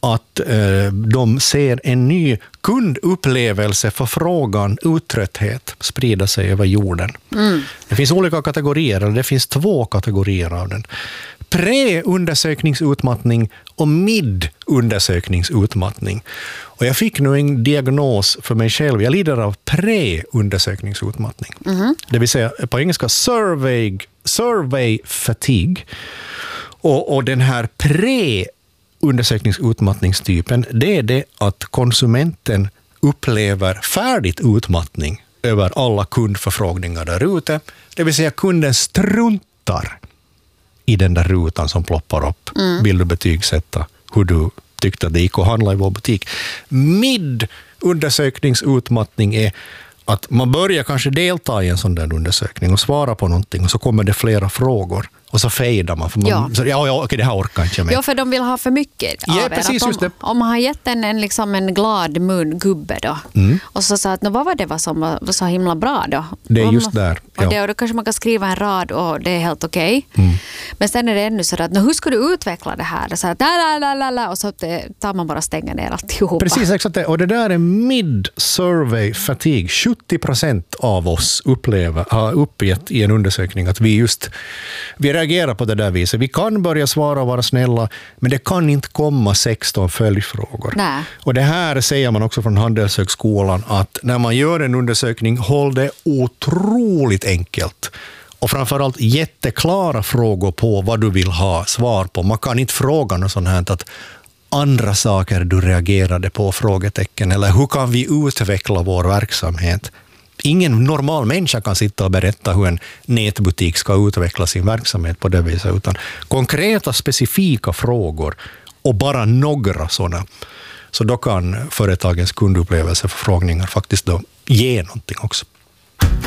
att de ser en ny kundupplevelse för frågan uttrötthet sprida sig över jorden. Det finns olika kategorier, eller det finns 2 kategorier av den. Pre-undersökningsutmattning och mid-undersökningsutmattning. Och jag fick nu en diagnos för mig själv. Jag lider av pre-undersökningsutmattning. Det vill säga på engelska survey fatigue. Och den här pre-undersökningsutmattningstypen, det är det att konsumenten upplever färdigt utmattning över alla kundförfrågningar där ute. Det vill säga kunden struntar i den där rutan som ploppar upp. Vill du betygsätta hur du tyckte att det gick att handla i vår butik? Mid-undersökningsutmattning är att man börjar kanske delta i en sån där undersökning och svara på någonting och så kommer det flera frågor och så fejdar man. För man okej, det här orkar inte jag med. Ja, för de vill ha för mycket av precis, er. just det. Om man har gett en glad gubbe då och så sa att vad var det som var så himla bra då? Det är just där. Och då kanske man kan skriva en rad och det är helt okej. Men sen är det ännu så att hur ska du utveckla det här? Så att, och så tar man bara stänga ner alltihopa. Precis, exakt det. Och det där är mid-survey fatigue. 70% av oss har uppgett i en undersökning att vi reagerar på det där viset. Vi kan börja svara och vara snälla, men det kan inte komma 16 följdfrågor. Nej. Och det här säger man också från Handelshögskolan, att när man gör en undersökning, håll det otroligt enkelt. Och framförallt jätteklara frågor på vad du vill ha svar på. Man kan inte fråga något sånt här att andra saker du reagerade på, frågetecken, eller hur kan vi utveckla vår verksamhet? Ingen normal människa kan sitta och berätta hur en nätbutik ska utveckla sin verksamhet på det viset, utan konkreta, specifika frågor och bara några sådana. Så då kan företagens kundupplevelseförfrågningar faktiskt då ge någonting också.